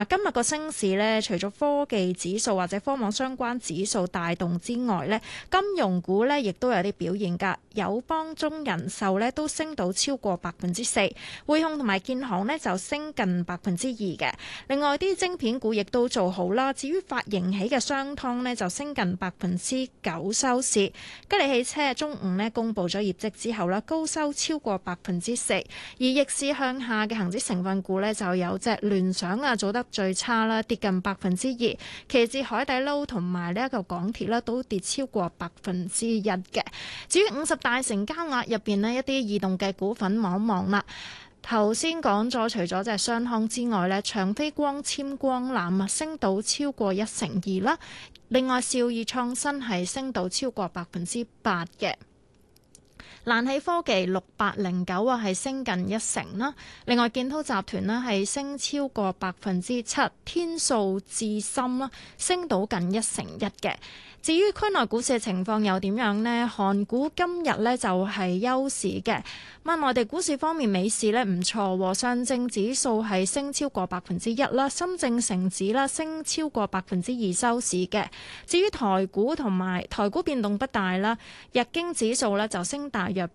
今日個升市咧，除咗科技指數或者科網相關指數帶動之外咧，金融股咧亦都有啲表現㗎。友邦、中人壽咧都升到超過4%，匯控同埋建行咧就升近2%嘅。另外啲晶片股亦都做好啦。至於發盈喜嘅商湯咧就升近9%收市。吉利汽車中午咧公佈咗業績之後啦，高收超過4%。而逆市向下嘅恒指成分股咧就有隻聯想啊做得最差啦，跌近2%，其次海底撈同埋呢一個港鐵啦都跌超過1%嘅。至於50大成交額入邊呢，一啲異動嘅股份望一望啦。頭先講咗，除咗隻商湯之外咧，長飛光纖光纜啊升到超過1%啦。另外兆易創新係升到超過8%嘅。蘭起科技6809啊，係升近1成啦。另外建滔集團呢係升超過7%，天數智深啦升到近1成1嘅。至於區內股市嘅情況又點樣呢？韓股今日呢就係休市嘅。咁內地股市方面，美市呢唔錯，上證指數係升超過1%啦，深證成指啦升超過2%收市嘅。至於台股同埋台股變動不大啦，日經指數呢就升大約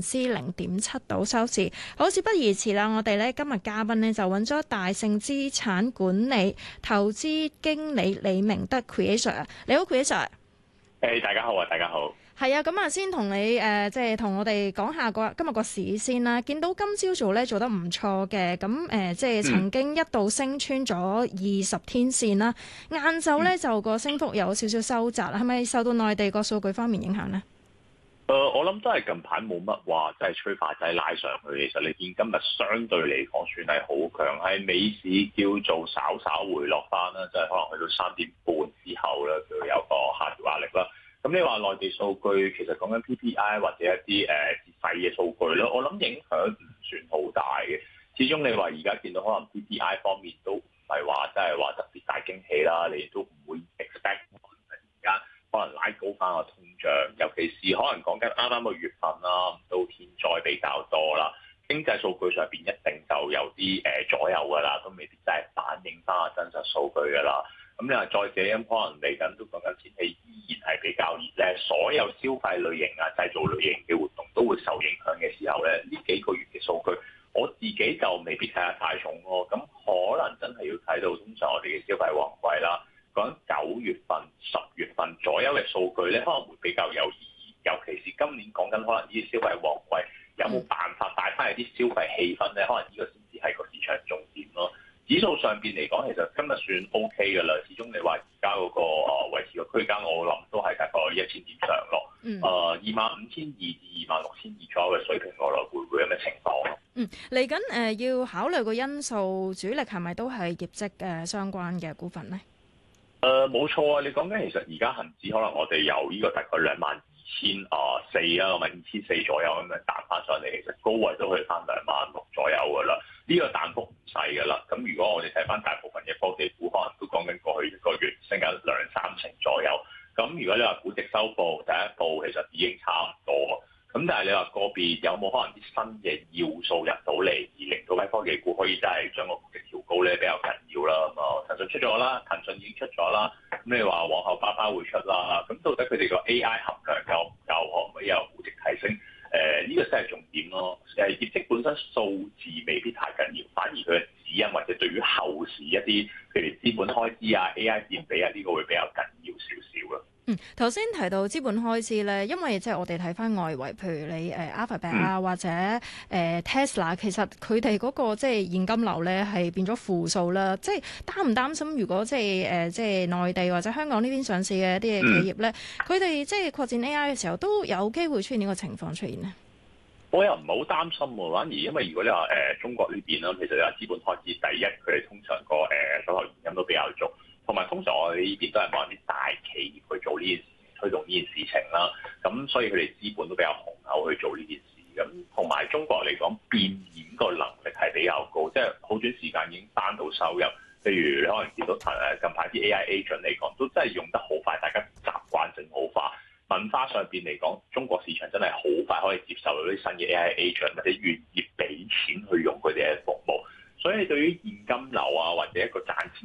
0.7%到收市。好，事不宜遲啦，我哋呢今日嘉賓呢就揾咗大盛資產管理投資經理李明德 Creator， 你好 Creator。 大家好啊！大家好， 係啊，咁啊，先同你即係同我哋講下今日個市先啦。見到今朝早咧做得唔錯嘅，咁即係曾經一度升穿咗20天線啦。晏晝咧就個升幅有少少收窄，係咪受到內地個數據方面影響呢？ 我諗都係近排冇乜話，即係催化劑拉上去。其實你見今日相對嚟講算係好強，喺美市叫做稍稍回落翻啦，即係可能去到3點半之後咧，就有個下調壓力啦。咁你話內地數據其實講緊 PPI 或者一啲細嘅數據咧，我諗影響唔算好大嘅。始終你話而家見到可能 PPI 方面都唔係話即係話特別大驚喜啦，你都唔會 expect 而家可能拉高翻個通脹，尤其是可能講緊啱啱個月份啦，都天災比較多啦，經濟數據上邊一定就有啲左右㗎啦，都未必真係反映翻個真實數據㗎啦。咁你話再者咁，可能嚟緊都講緊天氣依然係比較熱咧，所有消費類型啊、製造類型嘅活動都會受影響嘅時候咧，呢幾個月嘅數據，我自己就未必睇得太重咯。咁可能真係要睇到通常我哋嘅消費旺季啦，講緊9月份、10月份左右嘅數據咧，可能會比較有意義。尤其是今年講緊可能呢啲消費旺季，有冇辦法帶翻嚟啲消費氣氛咧？可能呢個先至係個市場重點咯。指數上邊嚟講，其實今日算 OK 嘅啦。始終你話而家嗰個維持個區間，我諗都係大概1000點上落。25,200至26,200左右嘅水平，我來回會有咩情況咯？ 嚟緊要考慮個因素，主力係咪都係業績相關嘅股份呢？ 冇錯啊！你講緊其實而家恒指可能我哋由呢個大概22,400啊，或者2,400左右咁樣彈翻上嚟，其實高位都去翻26,000左右噶啦。呢個彈幅唔細噶啦。咁如果我哋睇翻大部分嘅科技股，可能都講緊過去1個月升緊2-3成左右。咁如果你話估值收報第一步，其實已經差唔多。咁但係你話個別有冇可能啲新嘅要素入到嚟，而令到啲科技股可以就係將個估值調高咧，比較緊要啦。咁啊，騰訊出咗啦，騰訊已經出咗啦。咁你話往後巴巴會出啦。咁到底佢哋個 AI 含量夠唔夠，可唔可以有估值提升？呢個先係重點咯。業績本身數字未必太緊要，反而佢嘅指引或者對於後市一啲譬如資本開支啊、AI 佔比啊，呢個會比較緊要少少咯。 頭先提到資本開支咧，因為即係我哋睇翻外圍，譬如你Alphabet 啊或者Tesla，其實佢哋嗰個即係現金流咧係變咗負數啦。即係擔唔擔心，如果即係即係內地或者香港呢邊上市嘅一啲嘅企業咧，佢哋即係擴展 AI 嘅時候都有機會出現呢個情況出現呢？ 我又唔係好擔心喎，反而因為如果你話中國呢邊啦，其實你話資本開支第一，佢哋通常個手頭現金都比較足。同埋通常我哋呢邊都係幫啲大企業去做呢件事，推動呢件事情啦。咁所以佢哋資本都比較雄厚去做呢件事。咁同埋中國嚟講，變現個能力係比較高，即係好短時間已經翻到收入。譬如你可能見到近排啲 AI agent 嚟講，都真係用得好快，大家習慣性好快。文化上邊嚟講，中國市場真係好快可以接受到啲新嘅 AI agent，或者願意俾錢去用佢哋嘅服務。 所以對於現金流啊或者一個賺錢